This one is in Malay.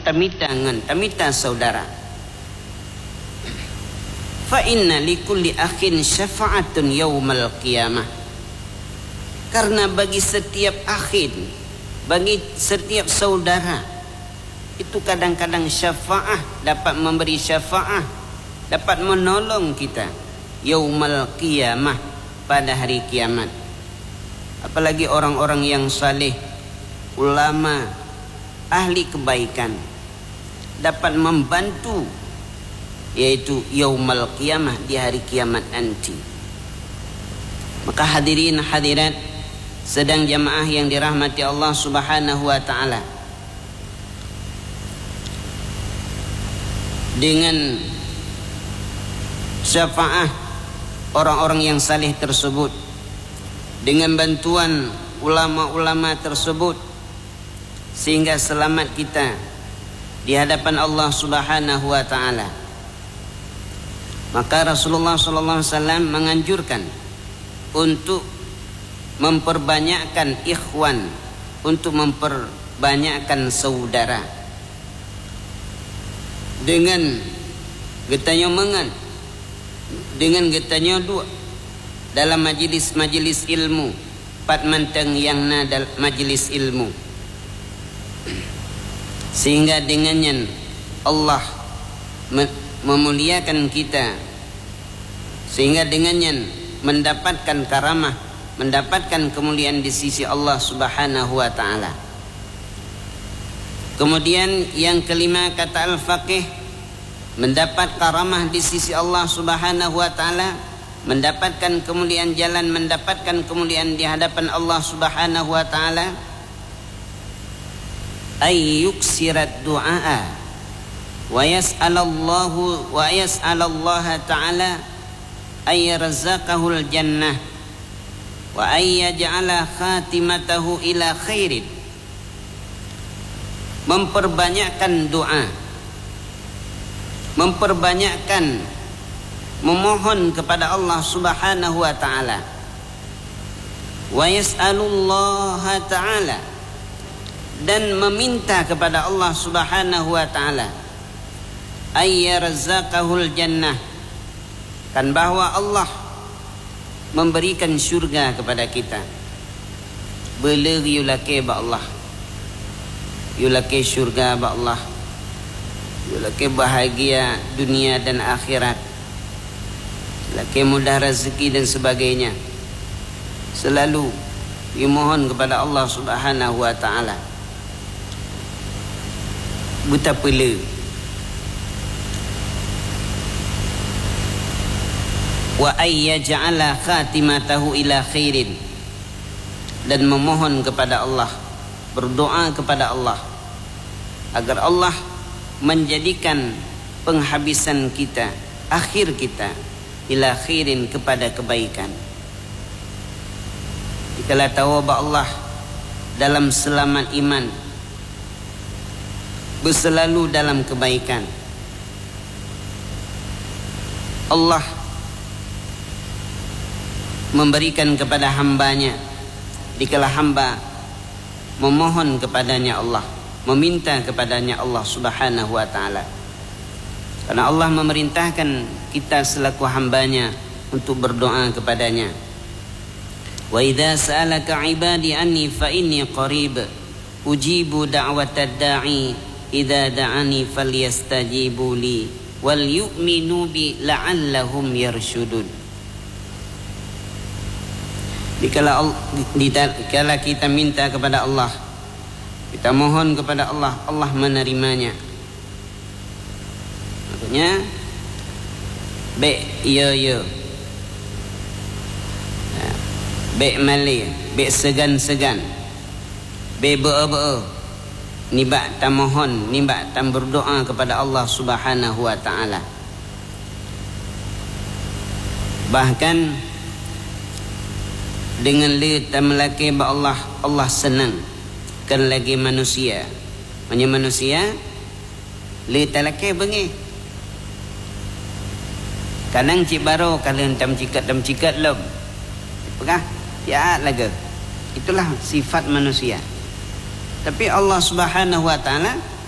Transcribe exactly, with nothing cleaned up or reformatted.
tamita ngan tamita saudara. Fa inna likulli akhin syafa'atun yaumal qiyamah. Karena bagi setiap akhin, bagi setiap saudara, itu kadang-kadang syafa'ah, dapat memberi syafa'ah, dapat menolong kita yaumal qiyamah, pada hari kiamat. Apalagi orang-orang yang saleh, ulama, ahli kebaikan, dapat membantu, yaitu yaumal qiyamah, di hari kiamat nanti. Maka hadirin hadirat sedang jamaah yang dirahmati Allah Subhanahu wa taala, dengan syafaah orang-orang yang saleh tersebut, dengan bantuan ulama-ulama tersebut, sehingga selamat kita di hadapan Allah Subhanahu wa taala. Maka Rasulullah sallallahu alaihi wasallam menganjurkan untuk memperbanyakkan ikhwan, untuk memperbanyakkan saudara, dengan getanya mengan, dengan getanya dua dalam majlis-majlis ilmu, pat manteng yang nadal majlis ilmu, sehingga dengannya Allah memuliakan kita, sehingga dengannya mendapatkan karamah, mendapatkan kemuliaan di sisi Allah Subhanahu wa taala. Kemudian yang kelima, kata al-faqih, mendapat karamah di sisi Allah Subhanahu wa taala, mendapatkan kemuliaan jalan, mendapatkan kemuliaan di hadapan Allah Subhanahu wa taala, ay yuksirat du'a wa yas'alallahu wa yas'alallaha ta'ala ay yarzaqahul jannah wa ay yaj'ala khatimatahu ila khairin. Memperbanyakkan doa, memperbanyakkan memohon kepada Allah Subhanahu wa taala, wa yas'alullaha ta'ala, dan meminta kepada Allah Subhanahu wa taala, ay yarzaqahul jannah, kan bahwa Allah memberikan syurga kepada kita. Bela yulake ba Allah, yulake syurga ba Allah, yulake bahagia dunia dan akhirat, yulake mudah rezeki dan sebagainya. Selalu dimohon kepada Allah Subhanahu wa taala. Betapa le wa ayyaj'ala khatimatahu ila khairin, dan memohon kepada Allah, berdoa kepada Allah agar Allah menjadikan penghabisan kita, akhir kita, ila khairin, kepada kebaikan. Dikala tawaba Allah dalam selamat iman, berselalu dalam kebaikan, Allah memberikan kepada hambanya, dikala hamba memohon kepadanya Allah, meminta kepadanya Allah Subhanahu wa ta'ala. Karena Allah memerintahkan kita selaku hambanya untuk berdoa kepadanya. Wa idza sa'alaka 'ibadi anni fa inni qarib ujibu da'watad da'i idza da'ani falyastajibu li wal yu'minu bi la'allahum yarshudun. Dikala, dikala kita minta kepada Allah, kita mohon kepada Allah, Allah menerimanya. Maksudnya be ya ya, be mali, be segan-segan, be be-be, nibak tam mohon, nibak tam berdoa kepada Allah Subhanahu wa ta'ala. Bahkan dengan le tamalake ba Allah, Allah senang kan lagi manusia. Hanya manusia le talake bengi. Kadang cik baro kalian tam cikat tam cikat lom. Pegah tiat lagi. Itulah sifat manusia. Tapi Allah Subhanahu wa ta'ala